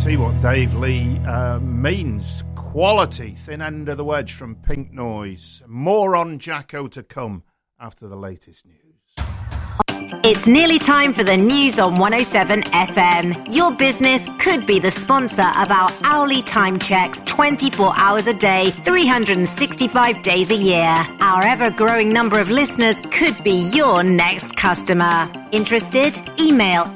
see what Dave Lee means. Quality, Thin End of the Wedge from Pink Noise. More on Jacko to come after the latest news. It's nearly time for the news on 107 FM. Your business could be the sponsor of our hourly time checks 24 hours a day, 365 days a year. Our ever-growing number of listeners could be your next customer. Interested? Email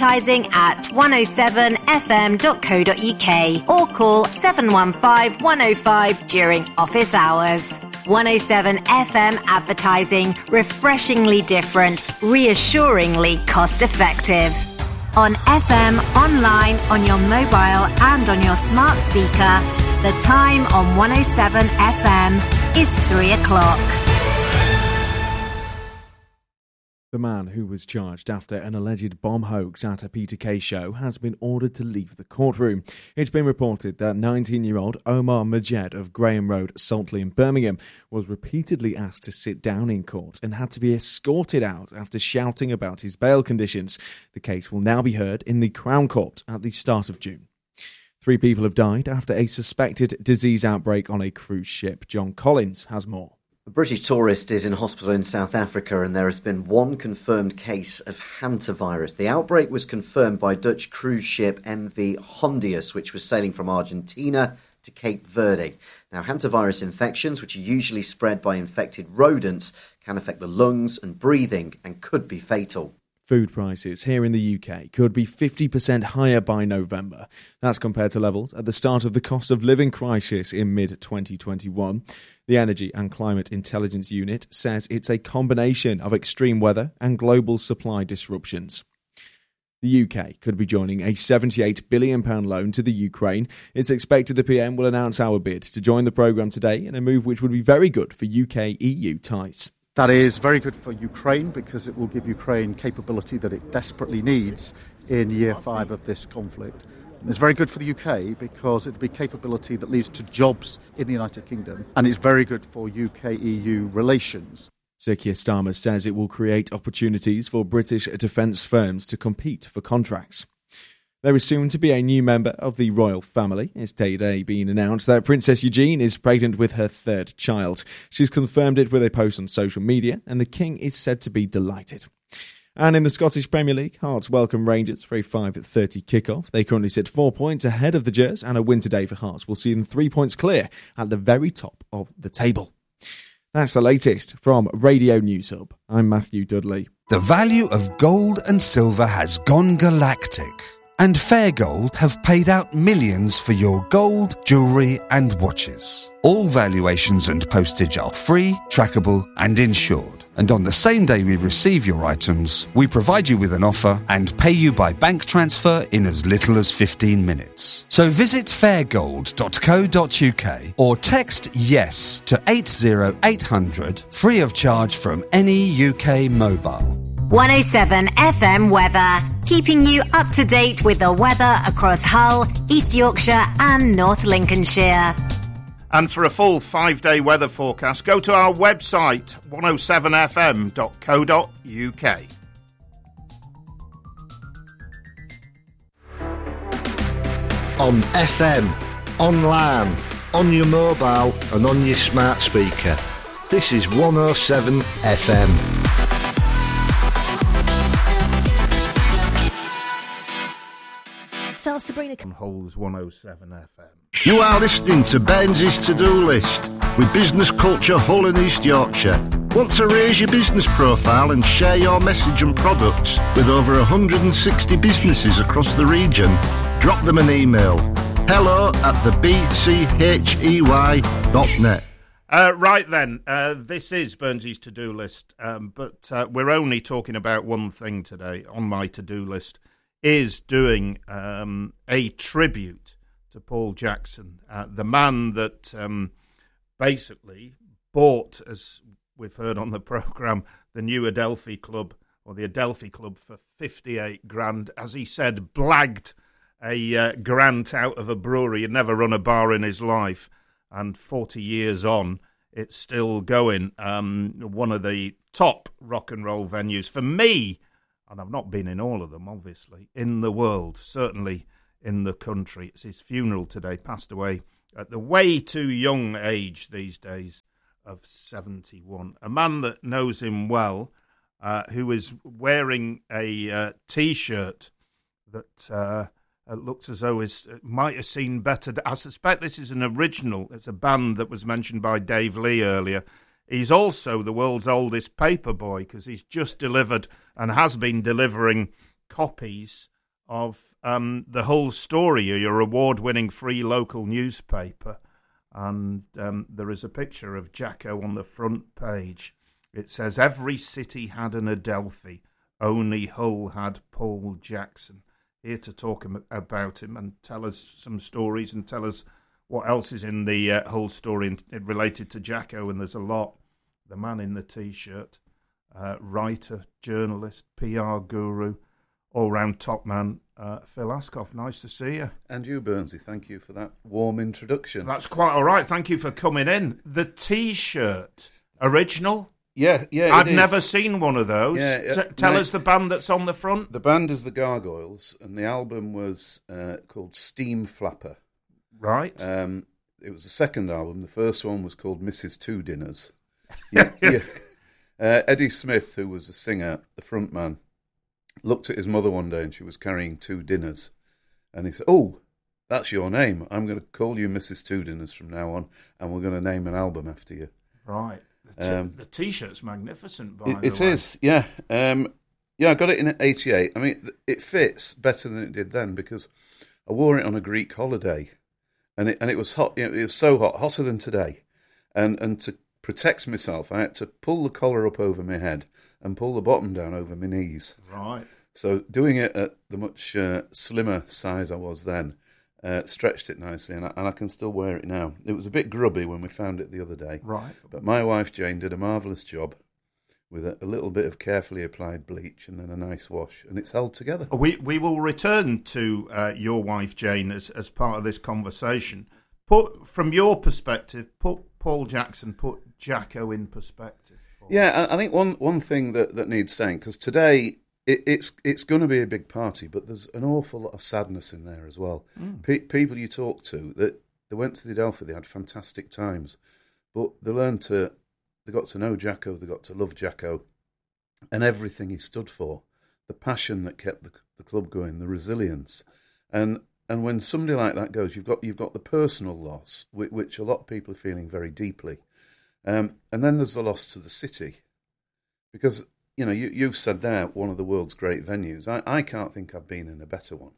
advertising@107fm.co.uk or call 715 105 during office hours. 107 FM advertising, refreshingly different, reassuringly cost-effective. On FM, online, on your mobile and on your smart speaker, the time on 107 FM is 3 o'clock. The man who was charged after an alleged bomb hoax at a Peter Kay show has been ordered to leave the courtroom. It's been reported that 19-year-old Omar Majed of Graham Road, Saltley in Birmingham was repeatedly asked to sit down in court and had to be escorted out after shouting about his bail conditions. The case will now be heard in the Crown Court at the start of June. 3 people have died after a suspected disease outbreak on a cruise ship. John Collins has more. A British tourist is in hospital in South Africa and there has been one confirmed case of hantavirus. The outbreak was confirmed by Dutch cruise ship MV Hondius, which was sailing from Argentina to Cape Verde. Now, hantavirus infections, which are usually spread by infected rodents, can affect the lungs and breathing and could be fatal. Food prices here in the UK could be 50% higher by November. That's compared to levels at the start of the cost of living crisis in mid-2021. The Energy and Climate Intelligence Unit says it's a combination of extreme weather and global supply disruptions. The UK could be joining a £78 billion loan to the Ukraine. It's expected the PM will announce our bid to join the programme today in a move which would be very good for UK-EU ties. That is very good for Ukraine because it will give Ukraine capability that it desperately needs in year 5 of this conflict. And it's very good for the UK because it'll be capability that leads to jobs in the United Kingdom, and it's very good for UK-EU relations. Sir Keir Starmer says it will create opportunities for British defence firms to compete for contracts. There is soon to be a new member of the royal family. It's today been announced that Princess Eugenie is pregnant with her 3rd child. She's confirmed it with a post on social media, and the King is said to be delighted. And in the Scottish Premier League, Hearts welcome Rangers for a 5:30 kick-off. They currently sit 4 points ahead of the Gers, and a win today for Hearts will see them 3 points clear at the very top of the table. That's the latest from Radio News Hub. I'm Matthew Dudley. The value of gold and silver has gone galactic. And Fair Gold have paid out millions for your gold, jewellery and watches. All valuations and postage are free, trackable and insured. And on the same day we receive your items, we provide you with an offer and pay you by bank transfer in as little as 15 minutes. So visit fairgold.co.uk or text YES to 80800 free of charge from any UK mobile. 107 FM weather, keeping you up to date with the weather across Hull, East Yorkshire and North Lincolnshire. And for a full 5-day weather forecast, go to our website, 107fm.co.uk. On FM, on LAN, on your mobile and on your smart speaker. This is 107 FM. Tell Sabrina. Holes 107 FM. You are listening to Burns' To-Do List with business culture Hull and East Yorkshire. Want to raise your business profile and share your message and products with over 160 businesses across the region? Drop them an email. hello@thebchey.net. Right then, this is Burns' to-do list, but we're only talking about one thing today on my to-do list, is doing a tribute to Paul Jackson, the man that basically bought, as we've heard on the programme, the new Adelphi Club, or the Adelphi Club, for 58 grand. As he said, blagged a grant out of a brewery. He'd never run a bar in his life, and 40 years on, it's still going. One of the top rock and roll venues for me, and I've not been in all of them, obviously, in the world, certainly in the country. It's his funeral today. Passed away at the way too young age these days of 71. A man that knows him well, who is wearing a T-shirt that looks as though it might have seen better. I suspect this is an original. It's a band that was mentioned by Dave Lee earlier. He's also the world's oldest paperboy because he's just delivered and has been delivering copies of The Hull Story, your award-winning free local newspaper. And there is a picture of Jacko on the front page. It says, "Every city had an Adelphi, only Hull had Paul Jackson." Here to talk about him and tell us some stories and tell us what else is in the Hull Story related to Jacko, and there's a lot. The man in the T-shirt, writer, journalist, PR guru, all-round top man, Phil Ascough. Nice to see you. And you, Bernsey. Thank you for that warm introduction. That's quite all right. Thank you for coming in. The T-shirt, original? Yeah. I've never seen one of those. Tell us the band that's on the front. The band is the Gargoyles, and the album was called Steam Flapper. Right. It was the second album. The first one was called Mrs. Two Dinners. Eddie Smith, who was the singer, the front man, looked at his mother one day and she was carrying 2 dinners. And he said, "Oh, that's your name. I'm going to call you Mrs. Two Dinners from now on, and we're going to name an album after you." Right. The T-shirt's magnificent, by the way. It is, yeah. I got it in '88. I mean, it fits better than it did then because I wore it on a Greek holiday, and it was hot. You know, it was so hot, hotter than today. And to protect myself, I had to pull the collar up over my head and pull the bottom down over my knees. Right. So doing it at the much slimmer size I was then stretched it nicely, and I can still wear it now. It was a bit grubby when we found it the other day. Right. But my wife, Jane, did a marvellous job with a little bit of carefully applied bleach and then a nice wash, and it's held together. We will return to your wife, Jane, as part of this conversation. From your perspective, put Paul Jackson, put Jacko in perspective. Yeah, I think one thing that needs saying, because today it's going to be a big party, but there's an awful lot of sadness in there as well. People you talk to, that they went to the Adelphi, they had fantastic times, but they got to know Jacko, they got to love Jacko, and everything he stood for, the passion that kept the club going, the resilience, and when somebody like that goes, you've got the personal loss, which a lot of people are feeling very deeply, and then there's the loss to the city, because you've said there one of the world's great venues. I can't think I've been in a better one,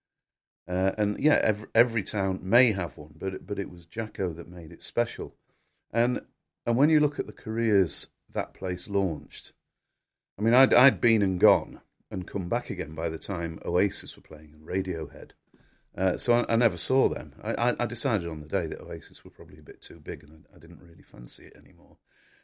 and yeah, every town may have one, but it was Jacko that made it special, and when you look at the careers that place launched, I mean, I'd been and gone and come back again by the time Oasis were playing and Radiohead. So I never saw them. I decided on the day that Oasis were probably a bit too big and I didn't really fancy it anymore.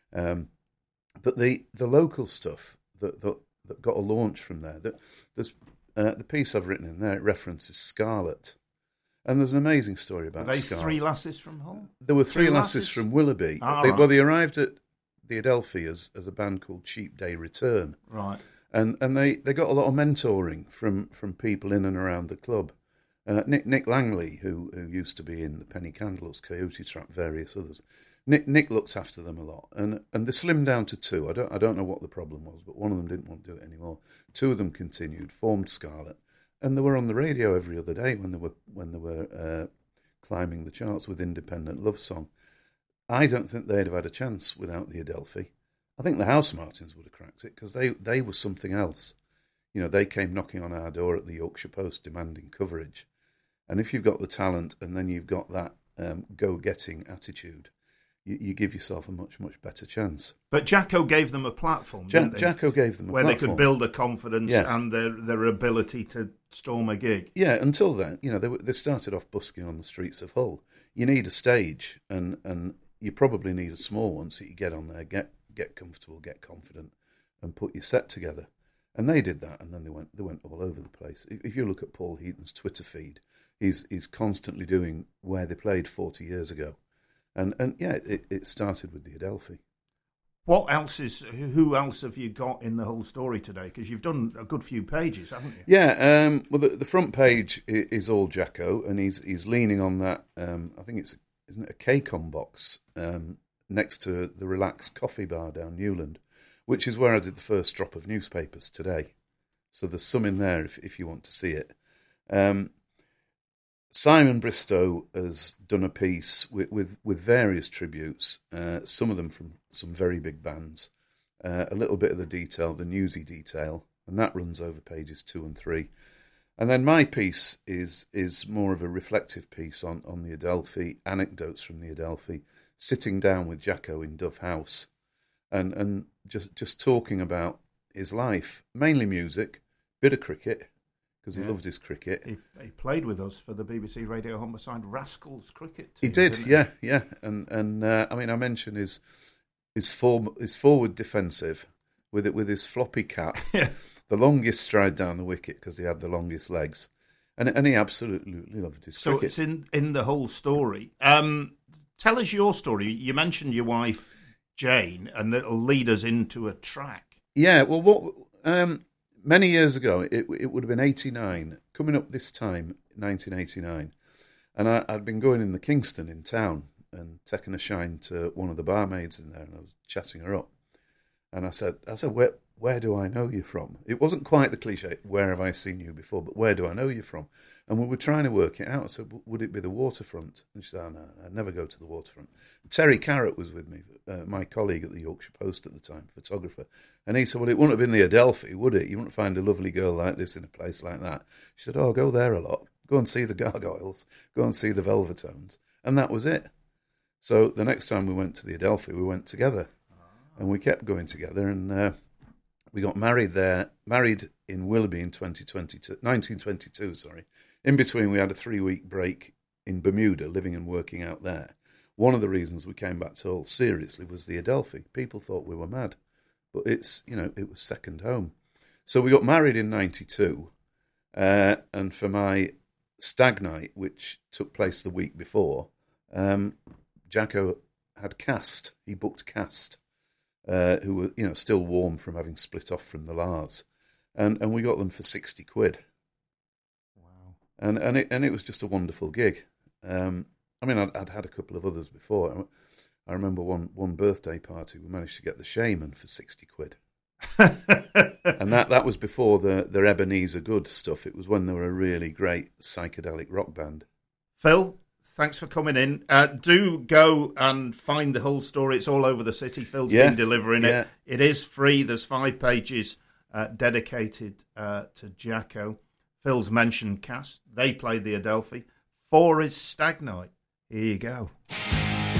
But the local stuff that got a launch from there, there's the piece I've written in there, it references Scarlet. And there's an amazing story about Scarlet. Were they 3 lasses from Hull? There were 3 lasses from Willoughby. Right. Well, they arrived at the Adelphi as a band called Cheap Day Return. Right. And they got a lot of mentoring from people in and around the club. Nick Langley, who used to be in the Penny Candles, Coyote Trap, various others. Nick looked after them a lot, and they slimmed down to 2. I don't know what the problem was, but one of them didn't want to do it anymore. 2 of them continued, formed Scarlet, and they were on the radio every other day when they were climbing the charts with Independent Love Song. I don't think they'd have had a chance without the Adelphi. I think the House Martins would have cracked it because they were something else. They came knocking on our door at the Yorkshire Post demanding coverage. And if you've got the talent and then you've got that go-getting attitude, you give yourself a much, much better chance. But Jacko gave them a platform, didn't they? Jacko gave them a platform. Where they could build a confidence and their ability to storm a gig. Yeah, until then, they started off busking on the streets of Hull. You need a stage, and you probably need a small one so you get on there, get comfortable, get confident, and put your set together. And they did that, and then they went all over the place. If you look at Paul Heaton's Twitter feed, he's constantly doing where they played 40 years ago. And yeah, it started with the Adelphi. Who else have you got in the whole story today? Because you've done a good few pages, haven't you? Yeah. Well, the front page is all Jacko, and he's leaning on that. I think isn't it a K-Con box next to the Relax Coffee Bar down Newland, which is where I did the first drop of newspapers today. So there's some in there if you want to see it. Simon Bristow has done a piece with various tributes, some of them from some very big bands, a little bit of the detail, the newsy detail, and that runs over pages 2 and 3. And then my piece is more of a reflective piece on the Adelphi, anecdotes from the Adelphi, sitting down with Jacko in Dove House, and just talking about his life, mainly music, bit of cricket, because he loved his cricket. He played with us for the BBC Radio Homicide Rascals cricket team. He did, yeah. And I mean, I mentioned his forward defensive with his floppy cap, the longest stride down the wicket because he had the longest legs, and he absolutely loved his cricket. So it's in the whole story. Tell us your story. You mentioned your wife Jane, and it'll lead us into a track. Yeah, well, many years ago, it would have been 89, coming up this time, 1989, and I'd been going in the Kingston in town and taking a shine to one of the barmaids in there, and I was chatting her up, and I said, where do I know you from? It wasn't quite the cliche, where have I seen you before, but where do I know you from? And we were trying to work it out. I said, would it be the waterfront? And she said, oh, no, I'd never go to the waterfront. Terry Carrott was with me, my colleague at the Yorkshire Post at the time, photographer. And he said, well, it wouldn't have been the Adelphi, would it? You wouldn't find a lovely girl like this in a place like that. She said, oh, go there a lot. Go and see the Gargoyles. Go and see the Velvetones. And that was it. So the next time we went to the Adelphi, we went together. And we kept going together, and we got married there, married in Willoughby in 1922. In between, we had a 3-week break in Bermuda, living and working out there. One of the reasons we came back to Hull seriously was the Adelphi. People thought we were mad, but it was second home. So we got married in 92, and for my stag night, which took place the week before, Jacko had Cast. He booked Cast, who were still warm from having split off from the Lars, and we got them for £60. Wow! And it was just a wonderful gig. I mean, I'd had a couple of others before. I remember one birthday party we managed to get the Shaman for £60. And that was before their Ebenezer Good stuff. It was when they were a really great psychedelic rock band. Phil, thanks for coming in. Do go and find the whole story. It's all over the city. Phil's been delivering it. It is free. There's 5 pages dedicated to Jacko. Phil's mentioned Cast. They played the Adelphi. 4 is Stag Night. Here you go.